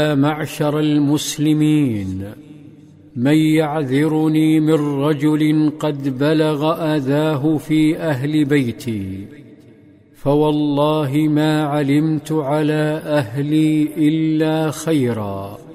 معشر المسلمين، من يعذرني من رجل قد بلغ أذاه في أهل بيتي، فوالله ما علمت على أهلي إلا خيرا.